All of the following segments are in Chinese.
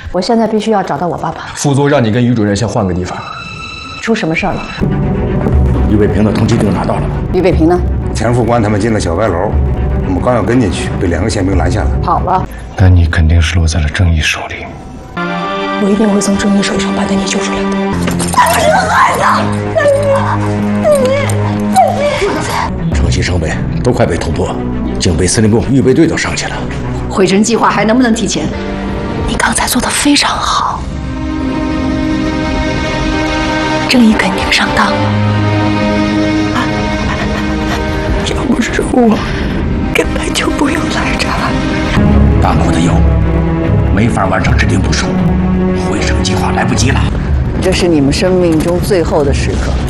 我现在必须要找到我爸爸。 副座让你跟于主任先换个地方。 出什么事儿了？ 于北平的通缉令拿到了。 于北平呢？ 田副官他们进了小白楼，我们刚要跟进去，被2个宪兵拦下了。 跑了。 但你肯定是落在了正义手里。 我一定会从正义手上把你救出来的。 这个孩子， 城西城北都快被突破，警备司令部预备队都上去了。 回城计划还能不能提前？ 你刚才做得非常好，正义肯定上当了。要不是我，根本就不用来这儿。 大国的药物没法完成指定部署，回城计划来不及了。 这是你们生命中最后的时刻。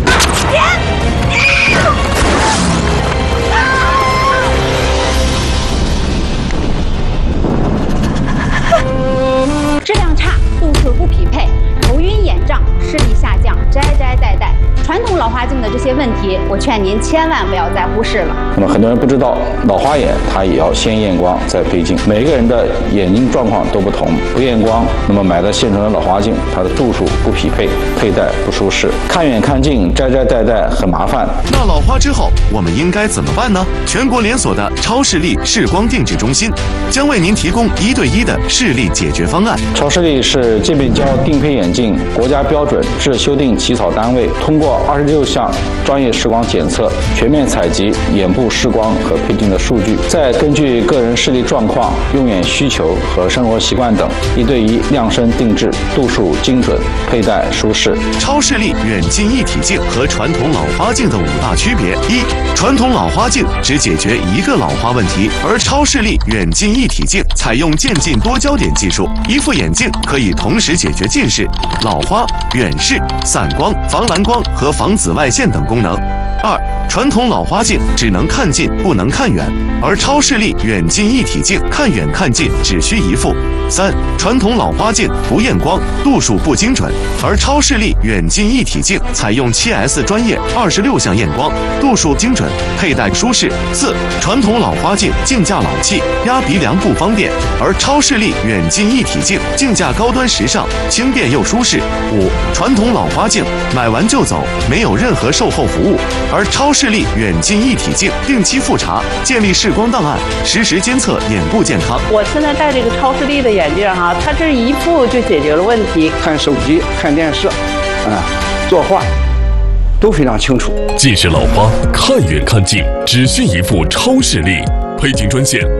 质量差，度数不匹配，头晕眼胀，视力下降，摘戴。传统老花镜的这些问题，我劝您千万不要再忽视了。 那么很多人不知道，老花眼它也要先验光再配镜，每个人的眼睛状况都不同，不验光，那么买的现成的老花镜，它的度数不匹配，佩戴不舒适，看远看近，摘戴很麻烦。 那老花之后，我们应该怎么办呢？全国连锁的超视力视光定制中心将为您提供1对1的视力解决方案。 超视力是界面胶定配眼镜国家标准制修订起草单位，通过26项专业视光检测，全面采集眼部视光和配镜的数据，再根据个人视力状况、用眼需求和生活习惯等，1对1量身定制，度数精准，佩戴舒适。 超视力远近一体镜和传统老花镜的5大区别：一、传统老花镜只解决一个老花问题，而超视力远近一体镜采用渐近多焦点技术，一副眼镜可以同时解决近视、老花、远视、散光、防蓝光和防紫外线等功能。2、传统老花镜只能看近不能看远，而超视力远近一体镜看远看近只需一副。3、传统老花镜不验光，度数不精准，而超视力远近一体镜采用7S 专业26项验光，度数精准，佩戴舒适。4、传统老花镜镜架老气，压鼻梁不方便，而超视力远近一体镜镜架高端时尚，轻便又舒适。5、传统老花镜买完就走，没有任何售后服务，而超视力远近一体镜定期复查，建立视光档案，实时监测眼部健康。 我现在戴这个超视力的眼镜哈，它这一副就解决了问题， 看手机、看电视，作画都非常清楚。 近视老花看远看近只需一副超视力，配镜专线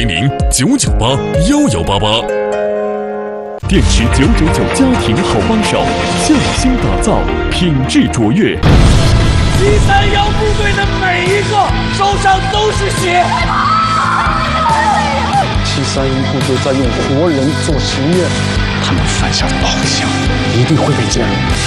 400-998-1188。电池999家庭好帮手，匠心打造，品质卓越。 731部队的每一个手上都是血。 731部队在用活人做实验，他们犯下的老想一定会被揭露。